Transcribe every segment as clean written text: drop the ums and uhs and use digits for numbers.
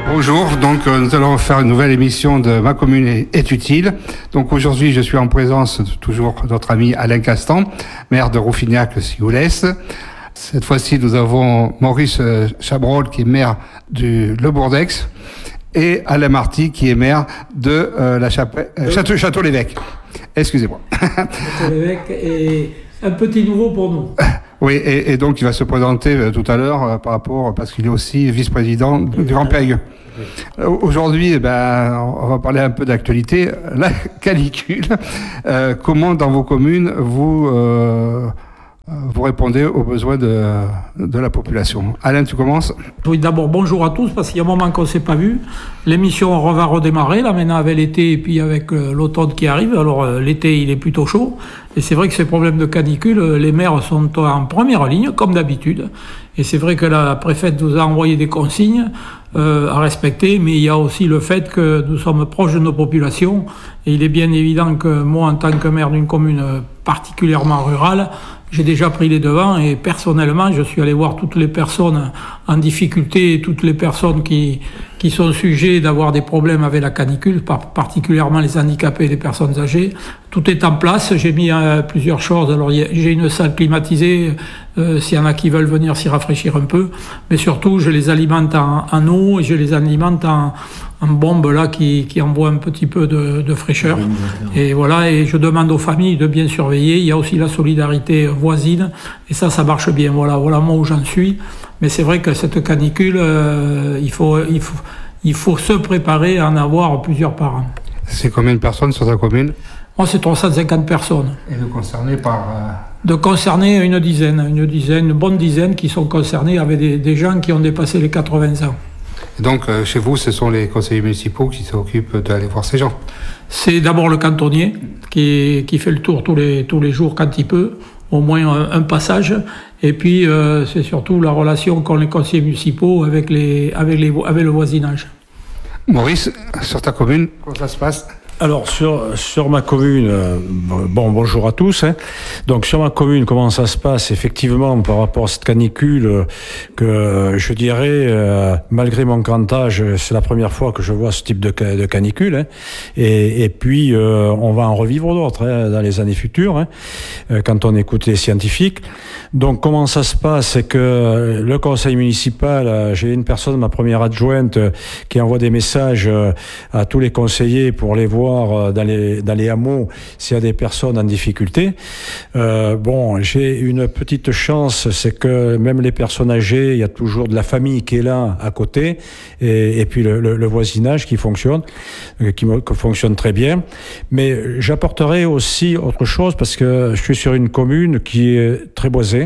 Bonjour, donc nous allons faire une nouvelle émission de Ma commune est utile. Donc aujourd'hui je suis en présence toujours de notre ami Alain Castan, maire de Rouffignac-Sioulès. Cette fois-ci nous avons Maurice Chabrol qui est maire du Le Bourdex et Alain Marty qui est maire de Château-l'Évêque. Excusez-moi. Château-l'Évêque est un petit nouveau pour nous. Oui, et donc il va se présenter tout à l'heure par rapport, parce qu'il est aussi vice-président du Grand Périgueux. Aujourd'hui, on va parler un peu d'actualité. La canicule. Comment dans vos communes vous répondez aux besoins de la population? Alain, tu commences? Oui, d'abord, bonjour à tous, parce qu'il y a un moment qu'on ne s'est pas vu. L'émission va redémarrer, là, maintenant, avec l'été et puis avec l'automne qui arrive. Alors, l'été, il est plutôt chaud. Et c'est vrai que ces problèmes de canicule, les maires sont en première ligne, comme d'habitude. Et c'est vrai que la préfète nous a envoyé des consignes à respecter, mais il y a aussi le fait que nous sommes proches de nos populations. Et il est bien évident que moi, en tant que maire d'une commune particulièrement rurale, j'ai déjà pris les devants et personnellement, je suis allé voir toutes les personnes en difficulté et toutes les personnes qui sont sujets d'avoir des problèmes avec la canicule, particulièrement les handicapés et les personnes âgées. Tout est en place, j'ai mis plusieurs choses. Alors j'ai une salle climatisée, s'il y en a qui veulent venir s'y rafraîchir un peu, mais surtout je les alimente en eau et je les alimente en bombe là qui envoie un petit peu de fraîcheur. Et voilà, et je demande aux familles de bien surveiller. Il y a aussi la solidarité voisine et ça marche bien. Voilà moi où j'en suis. Mais c'est vrai que cette canicule, il faut se préparer à en avoir plusieurs par an. C'est combien de personnes sur ta commune? Moi, c'est 350 personnes. Et de concernés par... De concernés une bonne dizaine qui sont concernés avec des gens qui ont dépassé les 80 ans. Et donc, chez vous, ce sont les conseillers municipaux qui s'occupent d'aller voir ces gens? C'est d'abord le cantonnier qui fait le tour tous les jours quand il peut, au moins un passage. Et puis, c'est surtout la relation qu'ont les conseillers municipaux avec le voisinage. Maurice, sur ta commune, comment ça se passe? Alors, sur ma commune, bonjour à tous. Donc, sur ma commune, comment ça se passe? Effectivement, par rapport à cette canicule, que je dirais, malgré mon grand âge, c'est la première fois que je vois ce type de canicule. Et puis, on va en revivre d'autres dans les années futures, quand on écoute les scientifiques. Donc, comment ça se passe? C'est que le conseil municipal, j'ai une personne, ma première adjointe, qui envoie des messages à tous les conseillers pour les voir dans les hameaux s'il y a des personnes en difficulté. J'ai une petite chance, c'est que même les personnes âgées, il y a toujours de la famille qui est là à côté, et puis le voisinage qui fonctionne très bien. Mais j'apporterai aussi autre chose, parce que je suis sur une commune qui est très boisée,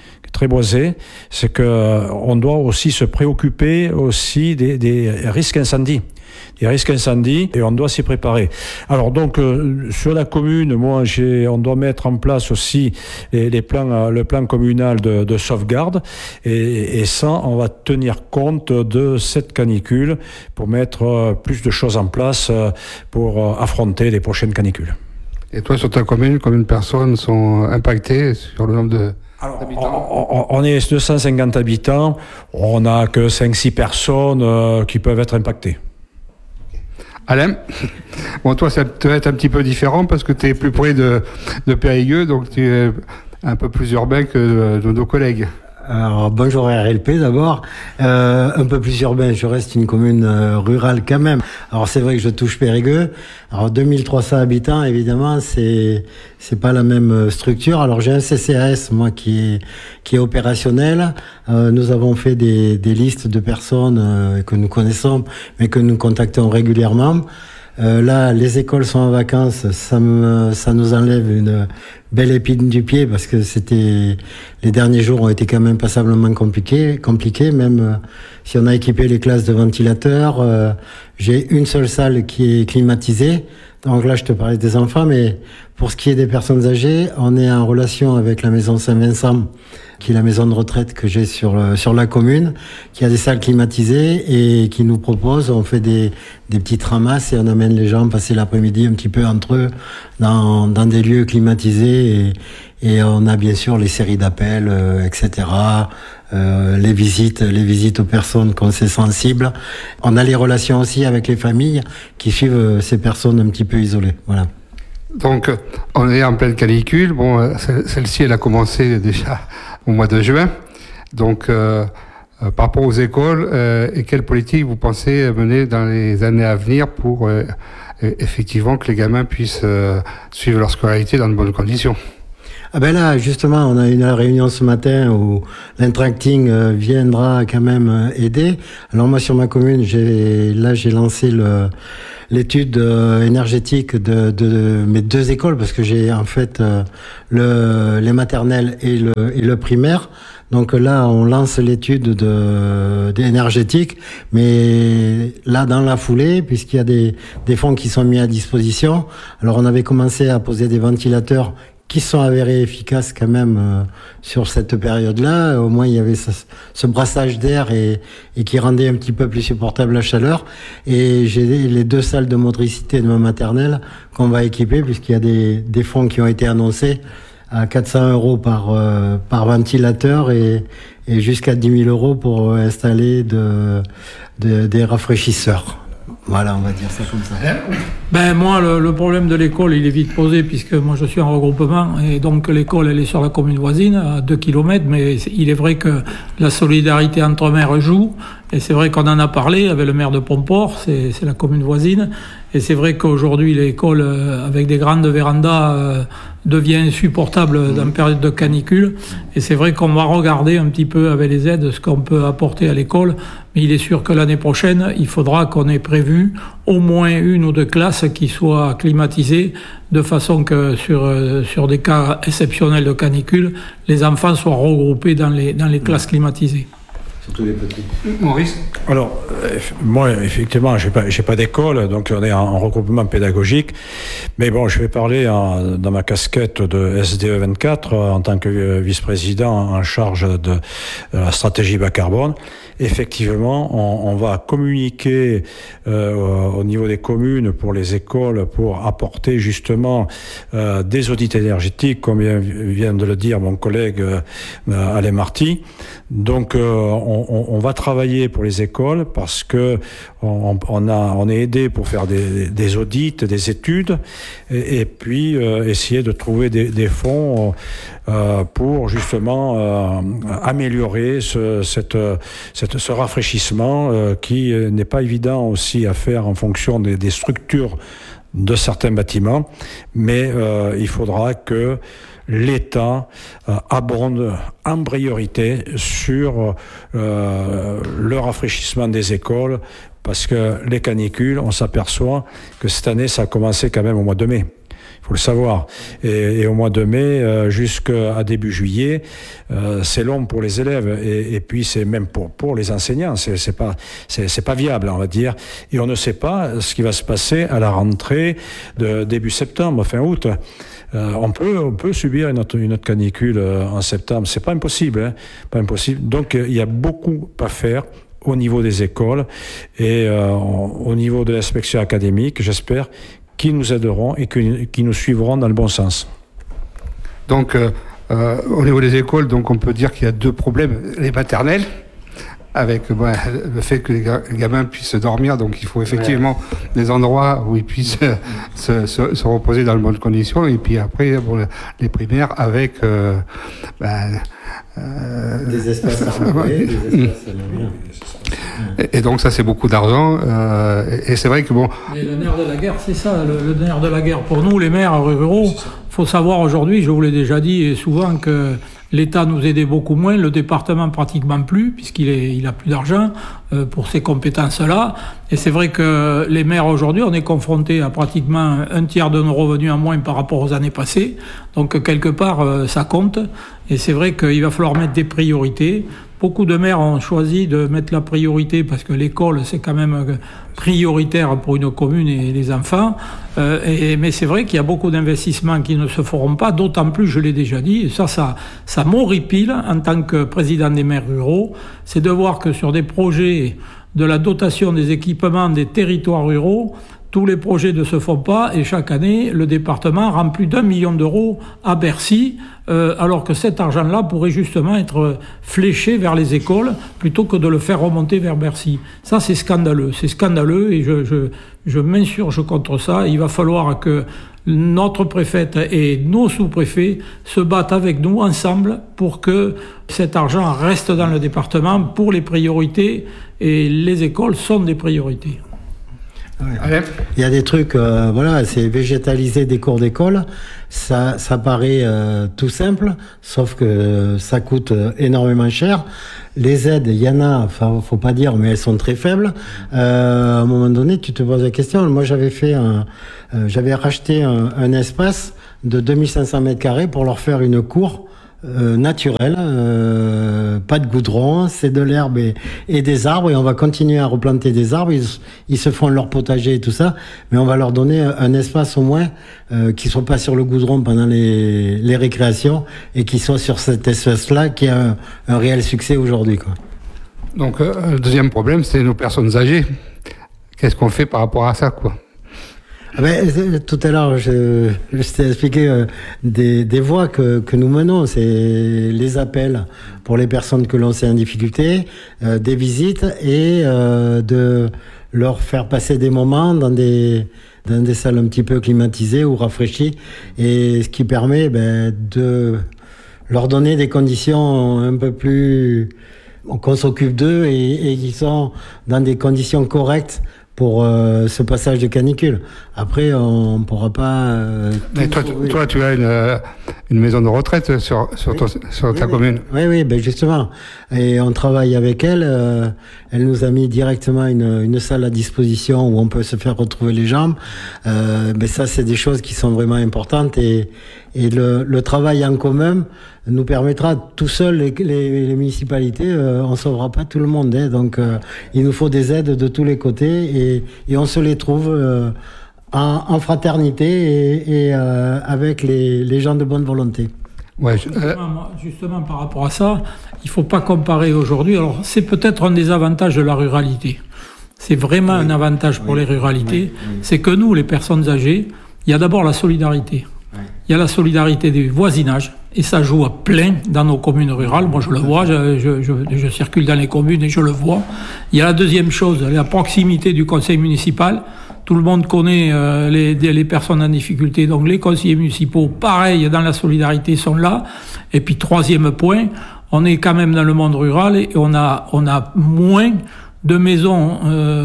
c'est que on doit aussi se préoccuper aussi des risques incendies. Des risques incendies, et on doit s'y préparer. Alors donc, sur la commune, on doit mettre en place aussi le plan communal de sauvegarde, et ça, on va tenir compte de cette canicule pour mettre plus de choses en place pour affronter les prochaines canicules. Et toi, sur ta commune, combien de personnes sont impactées sur le nombre de... Alors, on est 250 habitants, on n'a que 5-6 personnes qui peuvent être impactées. Alain, toi, ça peut être un petit peu différent parce que tu es plus près de Périgueux, donc tu es un peu plus urbain que de nos collègues. Alors, bonjour RLP d'abord. Un peu plus urbain, je reste une commune rurale quand même. Alors c'est vrai que je touche Périgueux. Alors 2300 habitants, évidemment, c'est pas la même structure. Alors j'ai un CCAS, moi, qui est opérationnel. Nous avons fait des listes de personnes que nous connaissons, mais que nous contactons régulièrement. Là, les écoles sont en vacances, ça nous enlève une belle épine du pied, parce que les derniers jours ont été quand même passablement compliqués, même si on a équipé les classes de ventilateurs. J'ai une seule salle qui est climatisée. Donc là, je te parlais des enfants, mais pour ce qui est des personnes âgées, on est en relation avec la maison Saint-Vincent, qui est la maison de retraite que j'ai sur la commune, qui a des salles climatisées et qui nous propose, on fait des petites ramasses et on amène les gens passer l'après-midi un petit peu entre eux dans des lieux climatisés et on a bien sûr les séries d'appels, etc., les visites aux personnes qu'on sait sensibles. On a les relations aussi avec les familles qui suivent ces personnes un petit peu isolées. Voilà. Donc, on est en pleine canicule. Bon, celle-ci, elle a commencé déjà au mois de juin. Donc, par rapport aux écoles, et quelle politique vous pensez mener dans les années à venir pour effectivement que les gamins puissent suivre leur scolarité dans de bonnes conditions? Ah ben là, justement, on a une réunion ce matin où l'intracting viendra quand même aider. Alors moi, sur ma commune, j'ai lancé l'étude énergétique de mes 2 écoles parce que j'ai en fait les maternelles et le primaire. Donc là, on lance l'étude énergétique, mais là, dans la foulée, puisqu'il y a des fonds qui sont mis à disposition. Alors on avait commencé à poser des ventilateurs qui sont avérés efficaces quand même sur cette période-là. Au moins, il y avait ce brassage d'air et qui rendait un petit peu plus supportable la chaleur. Et j'ai les 2 salles de motricité de ma maternelle qu'on va équiper, puisqu'il y a des fonds qui ont été annoncés à 400 € par ventilateur et jusqu'à 10 000 € pour installer des rafraîchisseurs. Voilà, on va dire ça comme ça. Ben moi, le problème de l'école, il est vite posé puisque moi je suis en regroupement et donc l'école elle est sur la commune voisine à 2 km, mais il est vrai que la solidarité entre maires joue et c'est vrai qu'on en a parlé avec le maire de Pomport, c'est la commune voisine et c'est vrai qu'aujourd'hui l'école avec des grandes vérandas devient insupportable dans une période de canicule et c'est vrai qu'on va regarder un petit peu avec les aides ce qu'on peut apporter à l'école, mais il est sûr que l'année prochaine il faudra qu'on ait prévu au moins 1 ou 2 classes qui soient climatisées de façon que sur des cas exceptionnels de canicule, les enfants soient regroupés dans les classes climatisées. Surtout les petits. Maurice? Alors, moi, effectivement, j'ai pas d'école, donc on est en regroupement pédagogique. Mais bon, je vais parler dans ma casquette de SDE 24 en tant que vice-président en charge de la stratégie bas carbone. Effectivement, on va communiquer au niveau des communes pour les écoles pour apporter justement des audits énergétiques, comme vient de le dire mon collègue Alain Marty. Donc, on va travailler pour les écoles parce que on est aidé pour faire des audits, des études, et puis essayer de trouver des fonds pour justement améliorer ce rafraîchissement qui n'est pas évident aussi à faire en fonction des structures de certains bâtiments, mais il faudra que l'État abonde en priorité sur le rafraîchissement des écoles, parce que les canicules, on s'aperçoit que cette année, ça a commencé quand même au mois de mai. Il faut le savoir. Et au mois de mai, jusqu'à début juillet, c'est long pour les élèves. Et puis, c'est même pour les enseignants. C'est pas viable, on va dire. Et on ne sait pas ce qui va se passer à la rentrée de début septembre, fin août. On peut subir une autre canicule en septembre. C'est pas impossible, hein. Pas impossible. Donc, il y a beaucoup à faire au niveau des écoles et au niveau de l'inspection académique, j'espère, qui nous aideront et qui nous suivront dans le bon sens. Donc, au niveau des écoles, donc on peut dire qu'il y a 2 problèmes. Les maternelles, avec le fait que les gamins puissent dormir, donc il faut effectivement des endroits où ils puissent se reposer dans de bonnes conditions. Et puis après, les primaires avec... des espaces à louer, des espaces à louer. Et donc ça, c'est beaucoup d'argent. Et c'est vrai que bon... Mais le nerf de la guerre, c'est ça. Le nerf de la guerre pour nous, les maires ruraux. Il faut savoir aujourd'hui, je vous l'ai déjà dit et souvent, que l'État nous aidait beaucoup moins, le département pratiquement plus, puisqu'il a plus d'argent pour ces compétences-là. Et c'est vrai que les maires aujourd'hui, on est confrontés à pratiquement 1/3 de nos revenus en moins par rapport aux années passées. Donc quelque part, ça compte. Et c'est vrai qu'il va falloir mettre des priorités beaucoup de maires ont choisi de mettre la priorité parce que l'école, c'est quand même prioritaire pour une commune et les enfants. Mais c'est vrai qu'il y a beaucoup d'investissements qui ne se feront pas, d'autant plus, je l'ai déjà dit, et ça m'horripile en tant que président des maires ruraux, c'est de voir que sur des projets de la dotation des équipements des territoires ruraux, tous les projets ne se font pas et chaque année, le département rend plus d'1 million d'euros à Bercy, alors que cet argent-là pourrait justement être fléché vers les écoles plutôt que de le faire remonter vers Bercy. Ça, c'est scandaleux et je m'insurge contre ça. Il va falloir que notre préfète et nos sous-préfets se battent avec nous ensemble pour que cet argent reste dans le département pour les priorités et les écoles sont des priorités. Ouais. Il y a des trucs, voilà, c'est végétaliser des cours d'école. Ça paraît tout simple, sauf que ça coûte énormément cher. Les aides, il y en a, enfin, faut pas dire, mais elles sont très faibles. À un moment donné, tu te poses la question. Moi, j'avais racheté un espace de 2500 mètres carrés pour leur faire une cour naturel, pas de goudron, c'est de l'herbe et des arbres, et on va continuer à replanter des arbres. Ils se font leur potager et tout ça, mais on va leur donner un espace au moins qui soit pas sur le goudron pendant les récréations et qui soit sur cet espace-là qui a un réel succès aujourd'hui, quoi. Donc le deuxième problème, c'est nos personnes âgées. Qu'est-ce qu'on fait par rapport à ça, quoi? Tout à l'heure, je t'ai expliqué des voies que nous menons. C'est les appels pour les personnes que l'on sait en difficulté, des visites et de leur faire passer des moments dans des salles un petit peu climatisées ou rafraîchies, et ce qui permet de leur donner des conditions un peu plus qu'on s'occupe d'eux et qui sont dans des conditions correctes pour ce passage de canicule. Après, on ne pourra pas... Mais toi, tu as une maison de retraite sur ta commune. Oui, justement. Et on travaille avec elle. Elle nous a mis directement une salle à disposition où on peut se faire retrouver les jambes. Ça, c'est des choses qui sont vraiment importantes. Et le travail en commun nous permettra, tout seul, les municipalités, on sauvera pas tout le monde, hein. Donc il nous faut des aides de tous les côtés et on se les trouve en fraternité et avec les gens de bonne volonté. Ouais, justement, par rapport à ça, il faut pas comparer aujourd'hui. Alors c'est peut-être un des avantages de la ruralité. C'est vraiment un avantage pour les ruralités. C'est que nous, les personnes âgées, il y a d'abord la solidarité. Il y a la solidarité du voisinage, et ça joue à plein dans nos communes rurales. Moi, je le vois, je circule dans les communes et je le vois. Il y a la deuxième chose, la proximité du conseil municipal. Tout le monde connaît les personnes en difficulté, donc les conseillers municipaux, pareil, dans la solidarité, sont là. Et puis, troisième point, on est quand même dans le monde rural et on a moins de maisons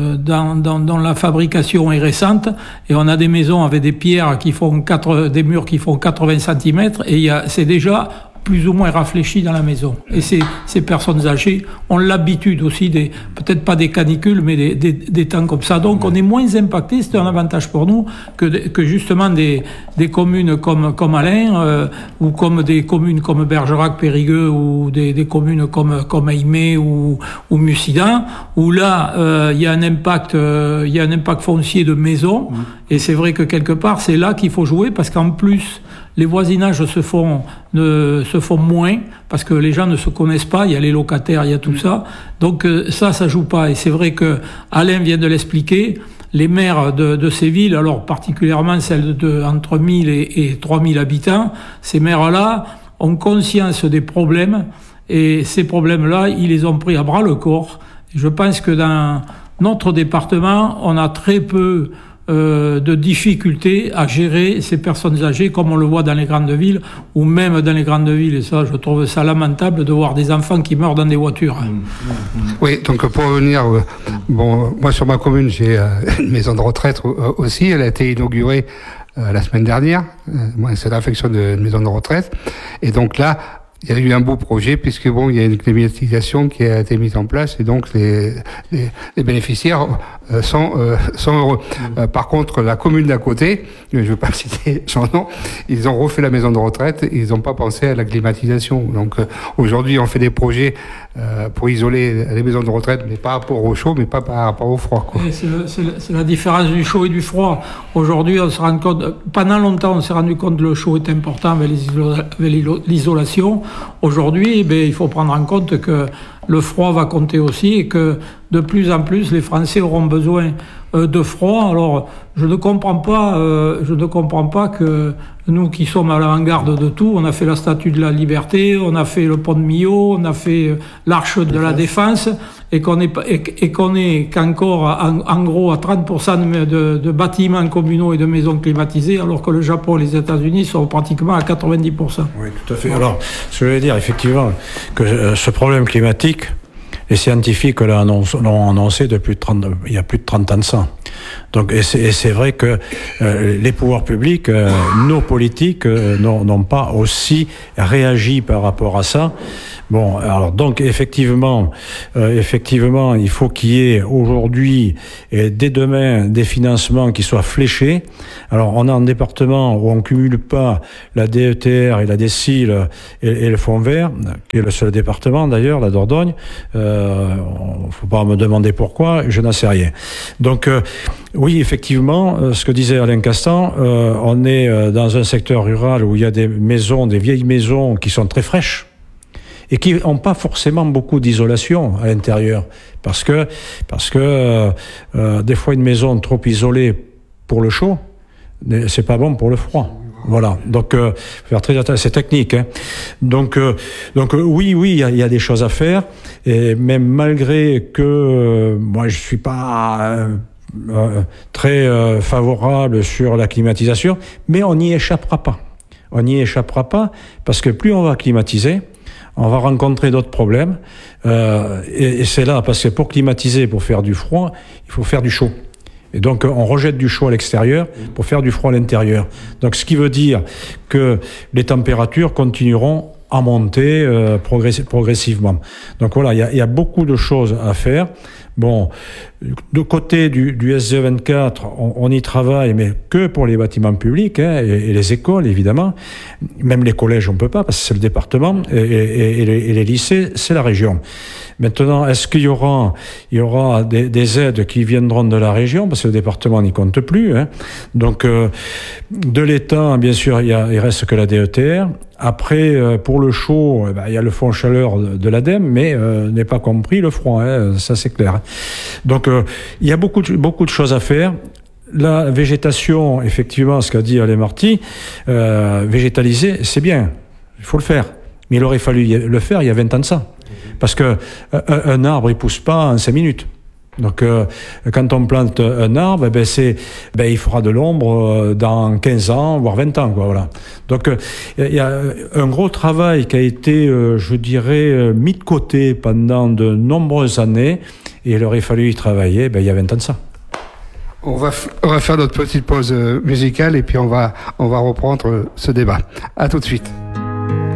dont la fabrication est récente, et on a des maisons avec des pierres qui font des murs qui font 80 cm, et c'est déjà plus ou moins rafraîchi dans la maison. Et ces personnes âgées ont l'habitude aussi peut-être pas des canicules, mais des temps comme ça. Donc on est moins impacté, c'est un avantage pour nous que justement des communes comme Alain, ou comme des communes comme Bergerac, Périgueux, ou des communes comme Aimé ou Mussidan, où là il y a un impact foncier de maison. Et c'est vrai que quelque part c'est là qu'il faut jouer, parce qu'en plus les voisinages se font moins, parce que les gens ne se connaissent pas, il y a les locataires, il y a tout ça. Donc ça joue pas. Et c'est vrai que Alain vient de l'expliquer, les maires de ces villes, alors particulièrement celles entre 1000 et 3000 habitants, ces maires-là ont conscience des problèmes, et ces problèmes-là, ils les ont pris à bras le corps. Je pense que dans notre département, on a très peu de difficultés à gérer ces personnes âgées, comme on le voit dans les grandes villes, ou même dans les grandes villes. Et ça, je trouve ça lamentable de voir des enfants qui meurent dans des voitures. Oui, donc pour revenir, moi sur ma commune, j'ai une maison de retraite aussi. Elle a été inaugurée la semaine dernière. Moi, c'est l'affection d'une maison de retraite. Et donc là, il y a eu un beau projet puisque bon, il y a une climatisation qui a été mise en place et donc les bénéficiaires sont heureux. Par contre, la commune d'à côté, je ne veux pas citer son nom, ils ont refait la maison de retraite, ils n'ont pas pensé à la climatisation. Donc aujourd'hui, on fait des projets pour isoler les maisons de retraite, mais par rapport au chaud, mais pas par rapport au froid, quoi. C'est la différence du chaud et du froid. Aujourd'hui, on se rend compte, pendant longtemps, on s'est rendu compte que le chaud est important avec l'isolation. Aujourd'hui, il faut prendre en compte que le froid va compter aussi et que de plus en plus les Français auront besoin de froid. Alors je ne comprends pas que nous qui sommes à l'avant-garde de tout, on a fait la Statue de la Liberté, on a fait le pont de Millau, on a fait l'Arche de la Défense et qu'on est qu'encore en gros à 30% de bâtiments communaux et de maisons climatisées, alors que le Japon et les États-Unis sont pratiquement à 90%. Oui, tout à fait. Alors, ce que je veux dire, effectivement, que ce problème climatique, les scientifiques l'ont annoncé il y a plus de 30 ans de ça. Donc, et c'est vrai que les pouvoirs publics, nos politiques, n'ont pas aussi réagi par rapport à ça. Bon, alors donc effectivement, il faut qu'il y ait aujourd'hui et dès demain des financements qui soient fléchés. Alors on a un département où on cumule pas la DETR et la DSIL et le Fonds Vert, qui est le seul département d'ailleurs, la Dordogne. Faut pas me demander pourquoi, je n'en sais rien. Donc oui, effectivement, ce que disait Alain Castan, on est dans un secteur rural où il y a des vieilles maisons qui sont très fraîches et qui n'ont pas forcément beaucoup d'isolation à l'intérieur, parce que des fois une maison trop isolée pour le chaud, c'est pas bon pour le froid. Voilà, donc faire très attention, c'est technique, hein. Donc oui, il y a des choses à faire, et même malgré que moi je suis pas très favorable sur la climatisation, mais on n'y échappera pas. On n'y échappera pas parce que plus on va climatiser, on va rencontrer d'autres problèmes. Et c'est là, parce que pour climatiser, pour faire du froid, il faut faire du chaud. Et donc, on rejette du chaud à l'extérieur pour faire du froid à l'intérieur. Donc, ce qui veut dire que les températures continueront à monter progressivement. Donc voilà, il y a beaucoup de choses à faire. Bon, de côté du SE24, on y travaille, mais que pour les bâtiments publics, hein, et les écoles, évidemment. Même les collèges, on peut pas, parce que c'est le département, et les lycées, c'est la région. Maintenant, est-ce qu'il y aura des aides qui viendront de la région, parce que le département n'y compte plus, hein. Donc, de l'État, bien sûr, il reste que la DETR. Après, pour le chaud, il y a le fonds chaleur de l'ADEME, mais n'est pas compris le froid, hein, ça c'est clair. Donc, il y a beaucoup de choses à faire. La végétation, effectivement, ce qu'a dit Alain Marty, végétaliser, c'est bien, il faut le faire. Mais il aurait fallu le faire il y a 20 ans de ça. Parce que un arbre, il pousse pas en 5 minutes. Donc, quand on plante un arbre, il fera de l'ombre dans 15 ans, voire 20 ans, quoi, voilà. Donc, il y a un gros travail qui a été, je dirais, mis de côté pendant de nombreuses années, et il aurait fallu y travailler, il y a 20 ans de ça. On va faire notre petite pause musicale, et puis on va reprendre ce débat. À tout de suite.